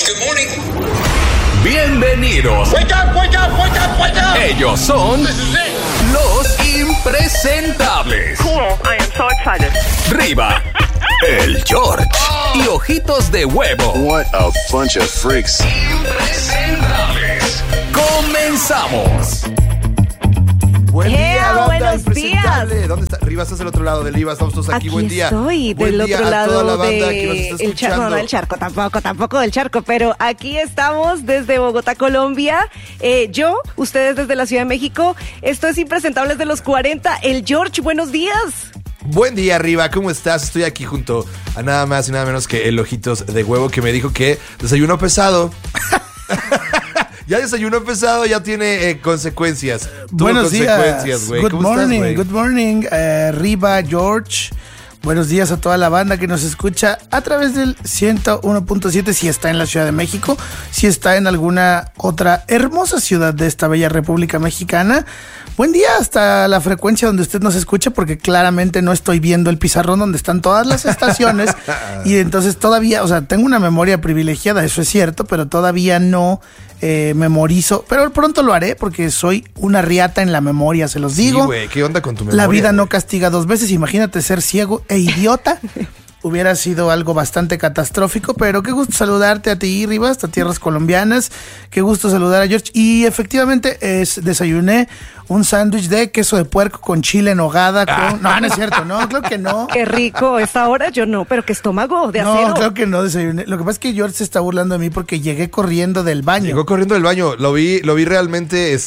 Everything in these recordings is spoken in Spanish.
Good morning. Bienvenidos. Wake up, wake up, wake up, wake up. Ellos son This is it. los impresentables. Cool, I am so excited. Riva, el George y Ojitos de Huevo. What a bunch of freaks. Impresentables. Comenzamos. Buen día, banda buenos impresentable. días. ¿Dónde está? Riva, estás del otro lado del Riva, estamos todos aquí. Buen día. Estoy Buen del día otro a lado toda la banda que nos está del charco. escuchando. No del charco, tampoco del charco, pero aquí estamos desde Bogotá, Colombia. Yo, ustedes desde la Ciudad de México. Esto es Impresentables de los 40. El George, buenos días. Buen día, Riva, ¿cómo estás? Estoy aquí junto a nada más y nada menos que el Ojitos de Huevo, que me dijo que desayuno pesado. Ya desayuno pesado, ya tiene consecuencias. Tuvo Buenos consecuencias, días. güey. Good ¿Cómo estás, morning, güey? good morning, Riva, George. Buenos días a toda la banda que nos escucha a través del 101.7 si está en la Ciudad de México, si está en alguna otra hermosa ciudad de esta bella República Mexicana. Buen día hasta la frecuencia donde usted nos escucha, porque claramente no estoy viendo el pizarrón donde están todas las estaciones y entonces todavía, o sea, tengo una memoria privilegiada, eso es cierto, pero todavía no memorizo, pero pronto lo haré porque soy una riata en la memoria, se los digo. Sí, güey, ¿qué onda con tu memoria? La vida no güey? castiga dos veces, imagínate ser ciego e idiota. Hubiera sido algo bastante catastrófico, pero qué gusto saludarte a ti, Rivas, hasta tierras colombianas. Qué gusto saludar a George. Y efectivamente desayuné un sándwich de queso de puerco con chile en nogada. No, no es cierto, no, creo que no. Qué rico, esta hora yo no, pero qué estómago de acero. No, creo que no desayuné. Lo que pasa es que George se está burlando de mí porque llegué corriendo del baño. Llegó corriendo del baño. Lo vi realmente,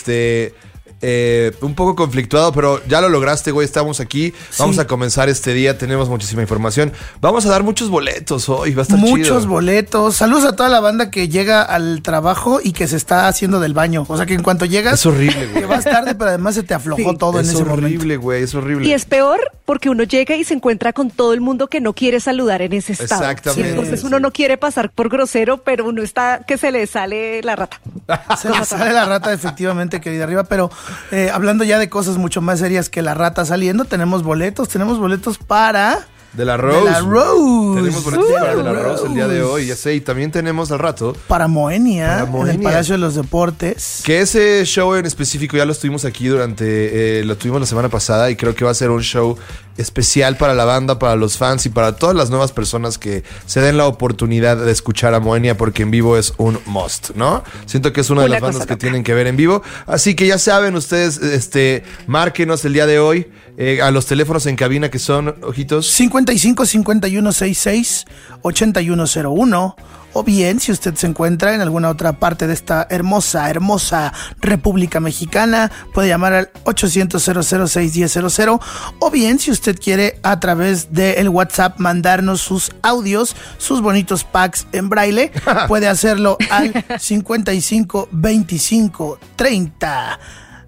un poco conflictuado, pero ya lo lograste, güey. Estamos aquí. Vamos Sí. a comenzar este día. Tenemos muchísima información. Vamos a dar muchos boletos hoy. Va a estar chido. Muchos boletos. Saludos a toda la banda que llega al trabajo y que se está haciendo del baño. O sea que en cuanto llegas, Es horrible, güey. que vas tarde, pero además se te aflojó todo en Es ese momento. horrible, güey. Es horrible. Y es peor porque uno llega y se encuentra con todo el mundo que no quiere saludar en ese estado. Exactamente. Y entonces uno no quiere pasar por grosero, pero uno está que se le sale la rata. Se le sale la rata, efectivamente, querida Riva. Pero hablando ya de cosas mucho más serias que la rata saliendo, tenemos boletos para... De la Rose. De la Rose. Tenemos boletos para De la Rose. Rose el día de hoy. Ya sé. Y también tenemos al rato Para Moenia, Para en Moenia. el Palacio de los Deportes. que ese show en específico ya lo estuvimos aquí lo tuvimos la semana pasada y creo que va a ser un show especial para la banda, para los fans y para todas las nuevas personas que se den la oportunidad de escuchar a Moenia, porque en vivo es un must, ¿no? Siento que es una de Una las bandas cosa que loca. tienen que ver en vivo. Así que ya saben ustedes, márquenos el día de hoy a los teléfonos en cabina que son, ojitos. 55 51 66 8101. O bien, si usted se encuentra en alguna otra parte de esta hermosa República Mexicana, puede llamar al 800-006-1000. O bien, si usted quiere a través del WhatsApp mandarnos sus audios, sus bonitos packs en braille, puede hacerlo al 55 25 30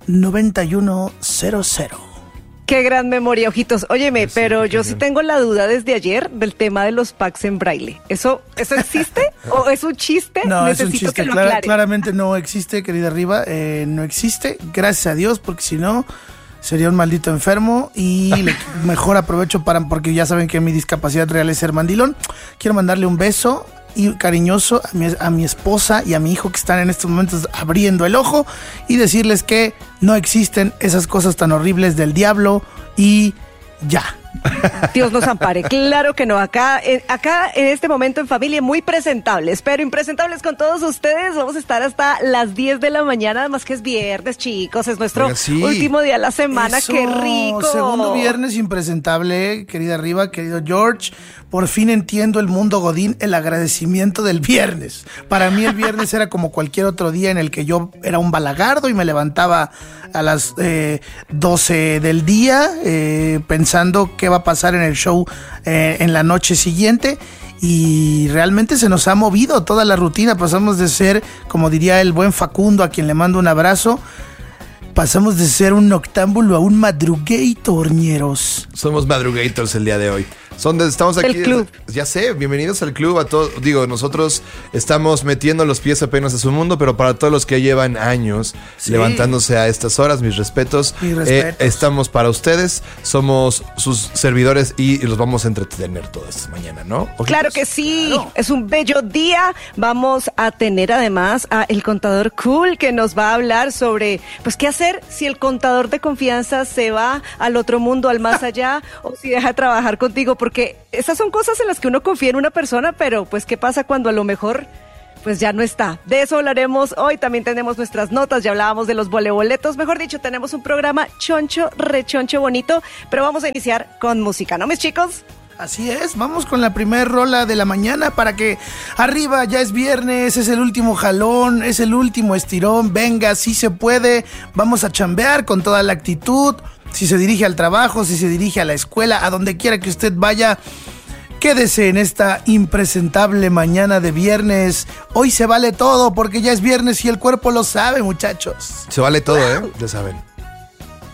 9100. Qué gran memoria, ojitos. Óyeme, pero yo sí tengo la duda desde ayer del tema de los packs en braille. ¿Eso existe? ¿O es un chiste? No, es un Necesito chiste. que lo aclare. Claramente no existe, querida Riva. No existe. Gracias a Dios, porque si no, sería un maldito enfermo. Y mejor aprovecho porque ya saben que mi discapacidad real es ser mandilón. Quiero mandarle un beso y cariñoso a mi esposa y a mi hijo que están en estos momentos abriendo el ojo y decirles que no existen esas cosas tan horribles del diablo y ya. Dios nos ampare. Claro que no. Acá en este momento en familia muy presentables, pero impresentables con todos ustedes. Vamos a estar hasta las 10 de la mañana, además que es viernes, chicos. Es nuestro Oiga, sí. último día de la semana. Eso, ¡Qué rico! Segundo viernes impresentable, querida Riva, querido George. Por fin entiendo el mundo godín, el agradecimiento del viernes. Para mí el viernes era como cualquier otro día en el que yo era un balagardo y me levantaba a las 12 del día pensando qué va a pasar en el show en la noche siguiente. Y realmente se nos ha movido toda la rutina. Pasamos de ser, como diría el buen Facundo, a quien le mando un abrazo, Pasamos de ser un noctámbulo a un madrugator, ñeros. Somos madrugators el día de hoy. Estamos aquí. El club. Ya sé, bienvenidos al club a todos. Digo, nosotros estamos metiendo los pies apenas a su mundo, pero para todos los que llevan años levantándose a estas horas, mis respetos. Mis respetos. Estamos para ustedes, somos sus servidores y los vamos a entretener toda esta mañana, ¿no? ¿Ojitos? Claro que sí, Claro. es un bello día. Vamos a tener además a el contador cool que nos va a hablar sobre, pues, qué hacer si el contador de confianza se va al otro mundo, al más allá, o si deja de trabajar contigo, porque esas son cosas en las que uno confía en una persona, pero pues, ¿qué pasa cuando a lo mejor pues ya no está? De eso hablaremos hoy. También tenemos nuestras notas, ya hablábamos de los voleboletos, mejor dicho, tenemos un programa choncho, rechoncho bonito, pero vamos a iniciar con música, ¿no, mis chicos? Así es, vamos con la primer rola de la mañana para que arriba, ya es viernes, es el último jalón, es el último estirón, venga, sí se puede, vamos a chambear con toda la actitud, si se dirige al trabajo, si se dirige a la escuela, a donde quiera que usted vaya, quédese en esta impresentable mañana de viernes. Hoy se vale todo porque ya es viernes y el cuerpo lo sabe, muchachos. Se vale todo, ¿eh? Ya saben.